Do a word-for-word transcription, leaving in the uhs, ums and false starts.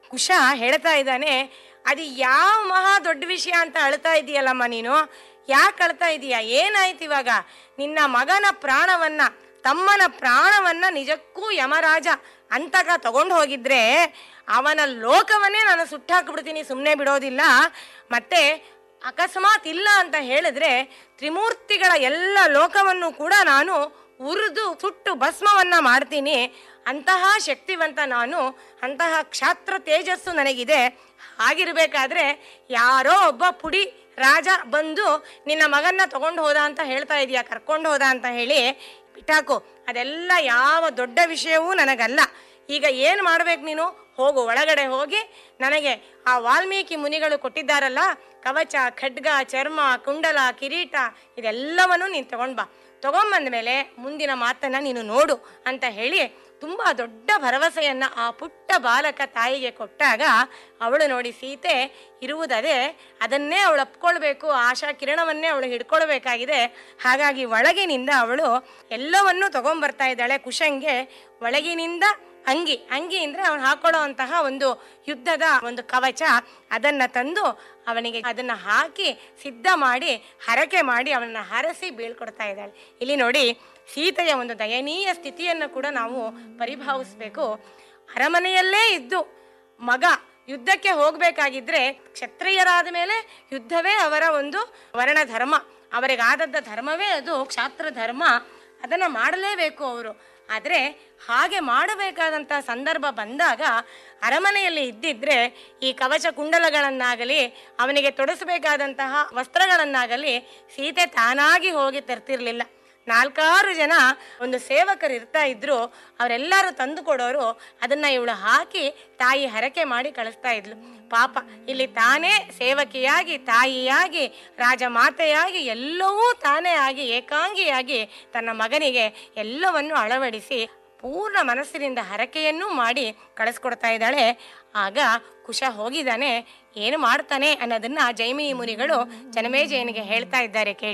ಕುಶ ಹೇಳ್ತಾ ಇದ್ದಾನೆ, ಅದು ಯಾವ ಮಹಾ ದೊಡ್ಡ ವಿಷಯ ಅಂತ ಅಳ್ತಾ ಇದೀಯಲ್ಲಮ್ಮ ನೀನು, ಯಾಕೆ ಅಳ್ತಾ ಇದೀಯ, ಏನಾಯ್ತು ಇವಾಗ? ನಿನ್ನ ಮಗನ ಪ್ರಾಣವನ್ನ, ತಮ್ಮನ ಪ್ರಾಣವನ್ನ ನಿಜಕ್ಕೂ ಯಮರಾಜ ಅಂತಗ ತಗೊಂಡು ಹೋಗಿದ್ರೆ ಅವನ ಲೋಕವನ್ನೇ ನಾನು ಸುಟ್ಟಾಕ್ಬಿಡ್ತೀನಿ, ಸುಮ್ಮನೆ ಬಿಡೋದಿಲ್ಲ. ಮತ್ತೆ ಅಕಸ್ಮಾತ್ ಇಲ್ಲ ಅಂತ ಹೇಳಿದ್ರೆ ತ್ರಿಮೂರ್ತಿಗಳ ಎಲ್ಲ ಲೋಕವನ್ನು ಕೂಡ ನಾನು ಉರಿದು ಸುಟ್ಟು ಭಸ್ಮವನ್ನ ಮಾಡ್ತೀನಿ. ಅಂತಹ ಶಕ್ತಿವಂತ ನಾನು, ಅಂತಹ ಕ್ಷಾತ್ರ ತೇಜಸ್ಸು ನನಗಿದೆ. ಹಾಗಿರ್ಬೇಕಾದ್ರೆ ಯಾರೋ ಒಬ್ಬ ಪುಡಿ ರಾಜ ಬಂದು ನಿನ್ನ ಮಗನ್ನ ತಗೊಂಡು ಹೋದ ಅಂತ ಹೇಳ್ತಾ ಇದೀಯ, ಕರ್ಕೊಂಡು ಹೋದ ಅಂತ ಹೇಳಿ ಬಿಟ್ಟಾಕು. ಅದೆಲ್ಲ ಯಾವ ದೊಡ್ಡ ವಿಷಯವೂ ನನಗಲ್ಲ. ಈಗ ಏನು ಮಾಡ್ಬೇಕು ನೀನು? ಹೋಗು, ಒಳಗಡೆ ಹೋಗಿ ನನಗೆ ಆ ವಾಲ್ಮೀಕಿ ಮುನಿಗಳು ಕೊಟ್ಟಿದ್ದಾರಲ್ಲ ಕವಚ, ಖಡ್ಗ, ಚರ್ಮ, ಕುಂಡಲ, ಕಿರೀಟ, ಇದೆಲ್ಲವನ್ನು ನೀನು ತಗೊಂಡ್ ಬಾ. ತಗೊಂಬಂದ ಮೇಲೆ ಮುಂದಿನ ಮಾತನ್ನ ನೀನು ನೋಡು ಅಂತ ಹೇಳಿ ತುಂಬ ದೊಡ್ಡ ಭರವಸೆಯನ್ನ ಆ ಪುಟ್ಟ ಬಾಲಕ ತಾಯಿಗೆ ಕೊಟ್ಟಾಗ ಅವಳು ನೋಡಿ, ಸೀತೆ ಇರುವುದದೇ, ಅದನ್ನೇ ಅವಳು ಅಪ್ಕೊಳ್ಬೇಕು, ಆಶಾ ಕಿರಣವನ್ನೇ ಅವಳು ಹಿಡ್ಕೊಳ್ಬೇಕಾಗಿದೆ. ಹಾಗಾಗಿ ಒಳಗಿನಿಂದ ಅವಳು ಎಲ್ಲವನ್ನೂ ತಗೊಂಡ್ಬರ್ತಾ ಇದ್ದಾಳೆ. ಕುಶಂಗೆ ಒಳಗಿನಿಂದ ಅಂಗಿ, ಅಂಗಿ ಅಂದರೆ ಅವನು ಹಾಕೊಳ್ಳೋ ಅಂತಹ ಒಂದು ಯುದ್ಧದ ಒಂದು ಕವಚ, ಅದನ್ನ ತಂದು ಅವನಿಗೆ ಅದನ್ನ ಹಾಕಿ ಸಿದ್ಧ ಮಾಡಿ ಹರಕೆ ಮಾಡಿ ಅವನನ್ನ ಹರಸಿ ಬೀಳ್ಕೊಡ್ತಾ ಇದ್ದಾಳೆ. ಇಲ್ಲಿ ನೋಡಿ, ಸೀತೆಯ ಒಂದು ದಯನೀಯ ಸ್ಥಿತಿಯನ್ನು ಕೂಡ ನಾವು ಪರಿಭಾವಿಸ್ಬೇಕು. ಅರಮನೆಯಲ್ಲೇ ಇದ್ದು ಮಗ ಯುದ್ಧಕ್ಕೆ ಹೋಗ್ಬೇಕಾಗಿದ್ರೆ ಕ್ಷತ್ರಿಯರಾದ ಮೇಲೆ ಯುದ್ಧವೇ ಅವರ ಒಂದು ವರ್ಣ ಧರ್ಮ, ಅವರಿಗಾದದ್ದ ಧರ್ಮವೇ ಅದು ಕ್ಷಾತ್ರ ಧರ್ಮ, ಅದನ್ನ ಮಾಡಲೇಬೇಕು ಅವರು. ಆದರೆ ಹಾಗೆ ಮಾಡಬೇಕಾದಂಥ ಸಂದರ್ಭ ಬಂದಾಗ ಅರಮನೆಯಲ್ಲಿ ಇದ್ದಿದ್ರೆ ಈ ಕವಚ ಕುಂಡಲಗಳನ್ನಾಗಲಿ ಅವನಿಗೆ ತೊಡಸಬೇಕಾದಂತಹ ವಸ್ತ್ರಗಳನ್ನಾಗಲಿ ಸೀತೆ ತಾನಾಗಿ ಹೋಗಿ ತರ್ತಿರ್ಲಿಲ್ಲ. ನಾಲ್ಕಾರು ಜನ ಒಂದು ಸೇವಕರು ಇರ್ತಾ ಇದ್ರು, ಅವರೆಲ್ಲರೂ ತಂದು ಕೊಡೋರು. ಅದನ್ನ ಇವಳು ಹಾಕಿ ತಾಯಿ ಹರಕೆ ಮಾಡಿ ಕಳಿಸ್ತಾ ಇದ್ಲು. ಪಾಪ ಇಲ್ಲಿ ತಾನೇ ಸೇವಕಿಯಾಗಿ, ತಾಯಿಯಾಗಿ, ರಾಜಮಾತೆಯಾಗಿ, ಎಲ್ಲವೂ ತಾನೇ ಆಗಿ ಏಕಾಂಗಿಯಾಗಿ ತನ್ನ ಮಗನಿಗೆ ಎಲ್ಲವನ್ನು ಅಳವಡಿಸಿ ಪೂರ್ಣ ಮನಸ್ಸಿನಿಂದ ಹರಕೆಯನ್ನೂ ಮಾಡಿ ಕಳಿಸ್ಕೊಡ್ತಾ ಇದ್ದಾಳೆ. ಆಗ ಕುಶ ಹೋಗಿದ್ದಾನೆ, ಏನು ಮಾಡ್ತಾನೆ ಅನ್ನೋದನ್ನ ಜೈಮಿನಿ ಮುನಿಗಳು ಜನಮೇಜಯನಿಗೆ ಹೇಳ್ತಾ ಇದ್ದಾರೆ, ಕೇಳಿ.